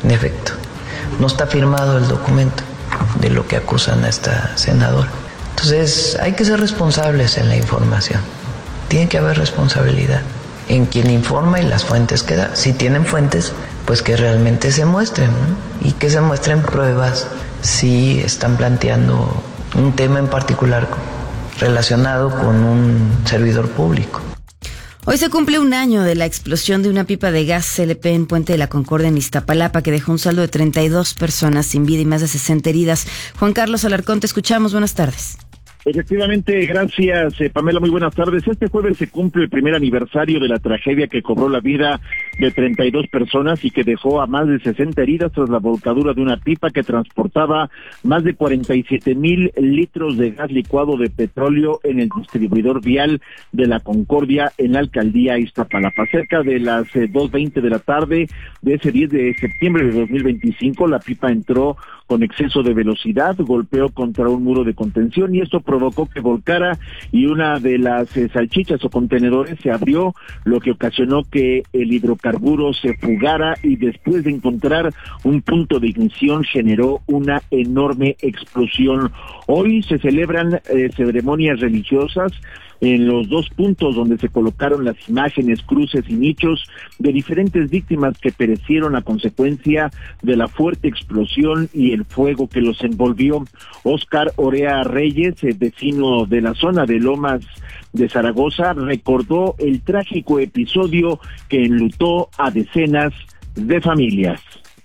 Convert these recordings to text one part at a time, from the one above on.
en efecto. No está firmado el documento de lo que acusan a esta senadora. Entonces, hay que ser responsables en la información. Tiene que haber responsabilidad en quien informa y las fuentes que da. Si tienen fuentes, pues que realmente se muestren, ¿no? Y que se muestren pruebas si están planteando un tema en particular relacionado con un servidor público. Hoy se cumple un año de la explosión de una pipa de gas LP en Puente de la Concordia en Iztapalapa, que dejó un saldo de 32 personas sin vida y más de 60 heridas. Juan Carlos Alarcón, te escuchamos. Buenas tardes. Efectivamente, gracias, Pamela, muy buenas tardes. Este jueves se cumple el primer aniversario de la tragedia que cobró la vida de 32 personas y que dejó a más de 60 heridas tras la volcadura de una pipa que transportaba más de 47,000 litros de gas licuado de petróleo en el distribuidor vial de la Concordia en la alcaldía Iztapalapa. Cerca de las 2:20 de la tarde de ese 10 de septiembre de 2025, la pipa entró con exceso de velocidad, golpeó contra un muro de contención y esto provocó que volcara y una de las salchichas o contenedores se abrió, lo que ocasionó que el hidrocarburo se fugara y después de encontrar un punto de ignición generó una enorme explosión. Hoy se celebran ceremonias religiosas en los dos puntos donde se colocaron las imágenes, cruces y nichos de diferentes víctimas que perecieron a consecuencia de la fuerte explosión y el fuego que los envolvió. Óscar Orea Reyes, vecino de la zona de Lomas de Zaragoza, recordó el trágico episodio que enlutó a decenas de familias.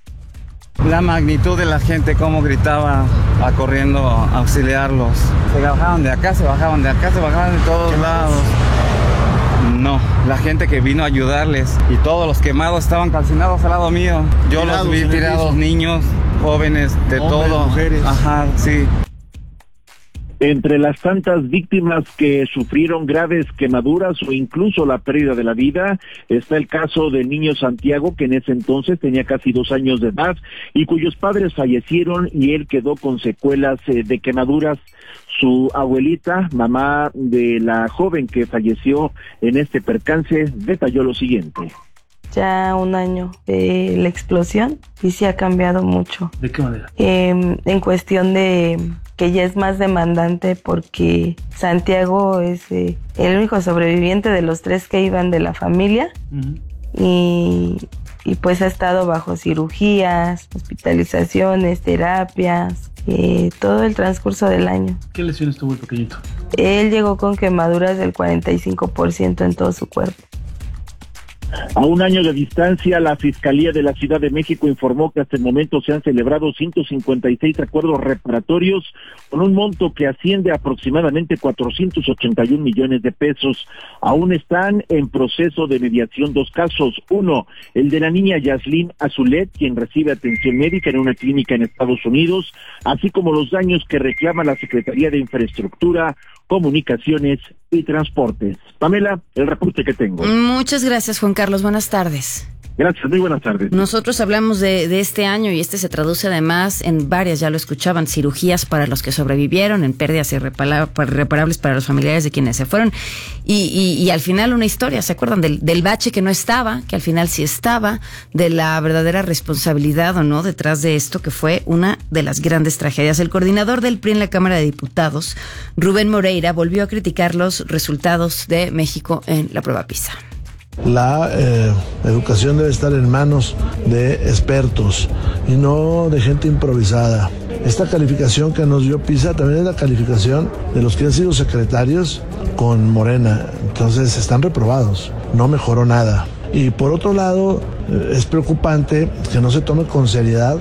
La magnitud de la gente, cómo gritaba corriendo a auxiliarlos. Se bajaban de acá, se bajaban de acá, se bajaban de todos lados. No, la gente que vino a ayudarles y todos los quemados estaban calcinados al lado mío. Yo los vi tirados, niños, jóvenes, de hombres, todo. Mujeres. Ajá, sí. Entre las tantas víctimas que sufrieron graves quemaduras o incluso la pérdida de la vida, está el caso del niño Santiago, que en ese entonces tenía casi 2 años de edad y cuyos padres fallecieron y él quedó con secuelas de quemaduras. Su abuelita, mamá de la joven que falleció en este percance, detalló lo siguiente. Ya 1 año de la explosión y sí ha cambiado mucho. ¿De qué manera? En cuestión de que ya es más demandante porque Santiago es el único sobreviviente de los 3 que iban de la familia. Uh-huh. Y pues ha estado bajo cirugías, hospitalizaciones, terapias, todo el transcurso del año. ¿Qué lesiones tuvo el pequeñito? Él llegó con quemaduras del 45% en todo su cuerpo. A 1 año de distancia, la Fiscalía de la Ciudad de México informó que hasta el momento se han celebrado 156 acuerdos reparatorios con un monto que asciende a aproximadamente 481 millones de pesos. Aún están en proceso de mediación 2 casos. Uno, el de la niña Yaslin Azulet, quien recibe atención médica en una clínica en Estados Unidos, así como los daños que reclama la Secretaría de Infraestructura, Comunicaciones y Transportes. Pamela, el reporte que tengo. Muchas gracias, Juan Carlos. Buenas tardes. Gracias, muy buenas tardes. Nosotros hablamos de este año y este se traduce además en varias, ya lo escuchaban, cirugías para los que sobrevivieron, en pérdidas irreparables para los familiares de quienes se fueron y al final una historia, ¿se acuerdan? Del bache que no estaba, que al final sí estaba, de la verdadera responsabilidad o no detrás de esto, que fue una de las grandes tragedias. El coordinador del PRI en la Cámara de Diputados, Rubén Moreira, volvió a criticar los resultados de México en la prueba PISA. La educación debe estar en manos de expertos y no de gente improvisada. Esta calificación que nos dio PISA también es la calificación de los que han sido secretarios con Morena. Entonces están reprobados, no mejoró nada. Y por otro lado, es preocupante que no se tome con seriedad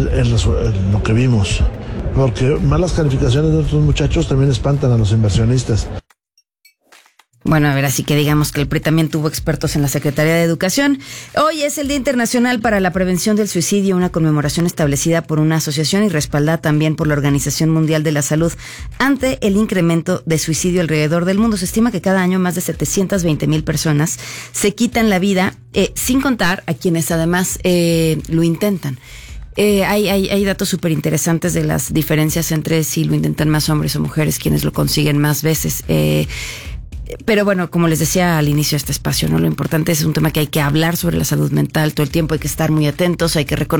lo que vimos, porque malas calificaciones de otros muchachos también espantan a los inversionistas. Bueno, a ver, así que digamos que el PRI también tuvo expertos en la Secretaría de Educación. Hoy es el Día Internacional para la Prevención del Suicidio, una conmemoración establecida por una asociación y respaldada también por la Organización Mundial de la Salud ante el incremento de suicidio alrededor del mundo. Se estima que cada año más de 720,000 personas se quitan la vida, sin contar a quienes además lo intentan. Hay datos súper interesantes de las diferencias entre si lo intentan más hombres o mujeres, quienes lo consiguen más veces. Pero bueno, como les decía al inicio de este espacio, ¿no? Lo importante es un tema que hay que hablar sobre la salud mental todo el tiempo, hay que estar muy atentos, hay que reconocer